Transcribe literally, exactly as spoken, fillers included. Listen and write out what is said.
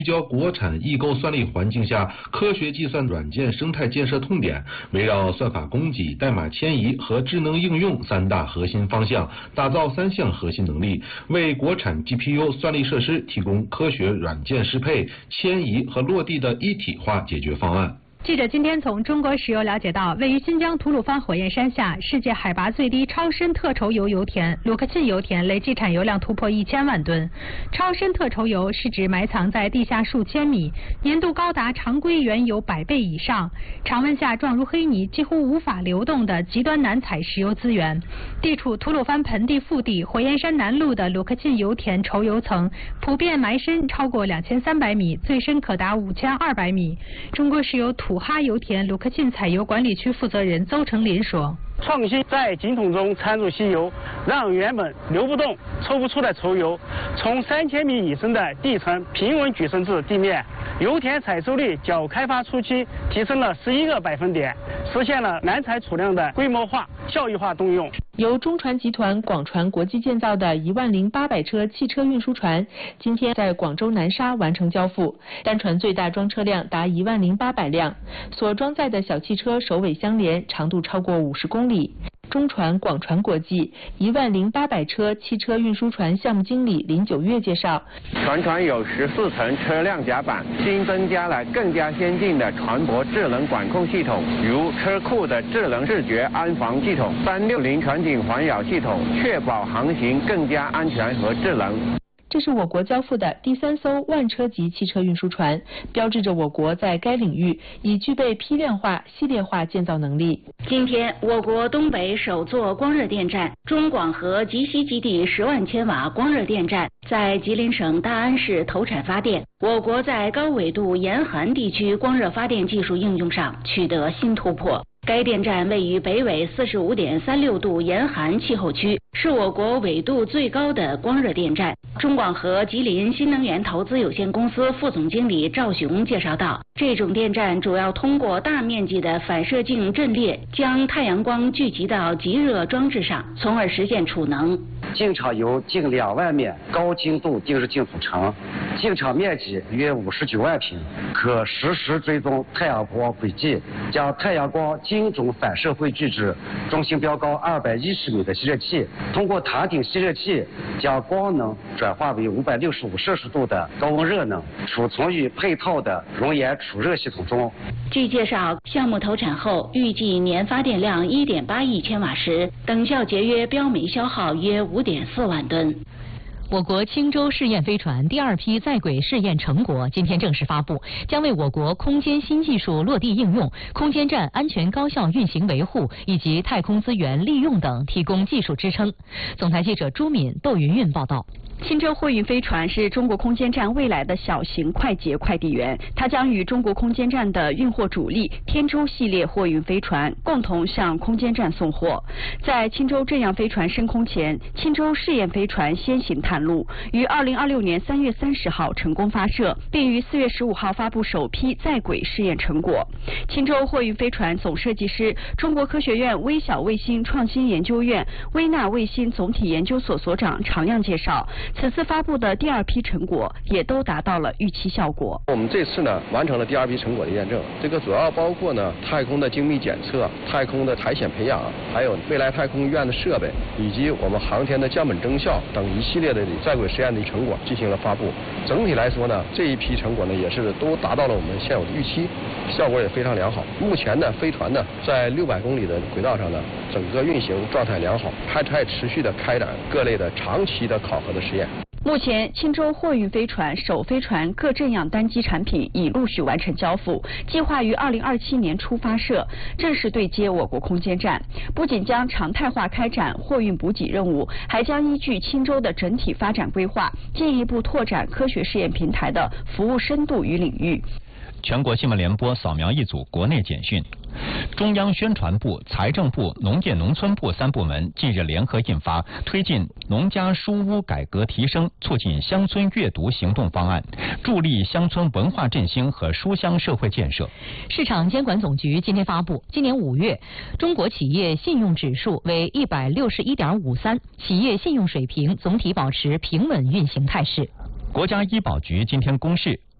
聚焦国产异构算力环境下科学计算软件生态建设痛点，围绕算法供给、代码迁移和智能应用三大核心方向，打造三项核心能力，为国产 G P U 算力设施提供科学软件适配、迁移和落地的一体化解决方案。 记者今天从中国石油了解到，位于新疆吐鲁番火焰山下，世界海拔最低超深特稠油油田鲁克沁油田累计产油量突破一千万吨。超深特稠油是指埋藏在地下数千米，粘度高达常规原油百倍以上，常温下状如黑泥，几乎无法流动的极端难采石油资源。地处吐鲁番盆地腹地火焰山南麓的鲁克沁油田稠油层普遍埋深超过两千三百米，最深可达五千二百米。中国石油土哈油田鲁克沁采油管理区负责人邹成林说：“ 创新在井筒中掺入稀油，让原本流不动、抽不出的稠油，从三千米以深的地层平稳举升至地面。油田采收率较开发初期提升了十一个百分点，实现了难采储量的规模化、效益化动用。” 由中船集团广船国际建造的一万零八百车汽车运输船，今天在广州南沙完成交付。单船最大装车量达一万零八百辆，所装载的小汽车首尾相连，长度超过五十公里。中船广船国际一万零八百车汽车运输船项目经理林九月介绍， 船船有十四层车辆甲板，新增加了更加先进的船舶智能管控系统，如车库的智能视觉安防系统、三六零全景环绕系统，确保航行更加安全和智能。 这是我国交付的第三艘万车级汽车运输船，标志着我国在该领域已具备批量化、系列化建造能力。 今天，我国东北首座光热电站中广核集西基地十万千瓦光热电站在吉林省大安市投产发电。我国在高纬度严寒地区光热发电技术应用上取得新突破。该电站位于北纬四十五点三六度严寒气候区，是我国纬度最高的光热电站。中广核吉林新能源投资有限公司副总经理赵雄介绍道，这种电站主要通过大面积的反射镜阵列，将太阳光聚集到极热装置上，从而实现储能。 镜场由近两万面高精度定视镜组成，镜场面积约五十九万平，可实时追踪太阳光轨迹，将太阳光精准反射汇聚至中心标高二百一十米的吸热器，通过塔顶吸热器将光能转化为五百六十五摄氏度的高温热能，储存于配套的熔岩储热系统中。 据介绍，项目投产后，预计年发电量一点八亿千瓦时，等效节约标煤消耗约五点四万吨。 我国青州试验飞船第二批在轨试验成果今天正式发布，将为我国空间新技术落地应用、空间站安全高效运行维护以及太空资源利用等提供技术支撑。总台记者朱敏、窦云云报道。 青州货运飞船是中国空间站未来的小型快捷快递员，它将与中国空间站的运货主力天舟系列货运飞船共同向空间站送货。在青州这样飞船升空前，青州试验飞船先行探路，于二零二六年三月三十号成功发射，并于四月十五号发布首批在轨试验成果。青州货运飞船总设计师、中国科学院微小卫星创新研究院微纳卫星总体研究所所长常亮介绍，此次发布的第二批成果也都达到了预期效果。 我们这次呢完成了第二批成果的验证，这个主要包括呢太空的精密检测、太空的苔藓培养，还有未来太空院的设备，以及我们航天的降本增效等一系列的在轨实验的成果进行了发布。整体来说呢，这一批成果呢也是都达到了我们现有的预期，效果也非常良好。目前呢，飞船呢在六百公里的轨道上呢，整个运行状态良好，还在持续的开展各类的长期的考核的实验。 目前，青州货运飞船首飞船各阵样单机产品已陆续完成交付，计划于二零二七年初发射，正式对接我国空间站。不仅将常态化开展货运补给任务，还将依据青州的整体发展规划，进一步拓展科学试验平台的服务深度与领域。 全国新闻联播扫描一组国内简讯。中央宣传部、财政部、农业农村部三部门近日联合印发《推进农家书屋改革提升，促进乡村阅读行动方案》，助力乡村文化振兴和书香社会建设。 市场监管总局今天发布，今年五月，中国企业信用指数为一百六十一点五三，企业信用水平总体保持平稳运行态势。 国家医保局今天公示，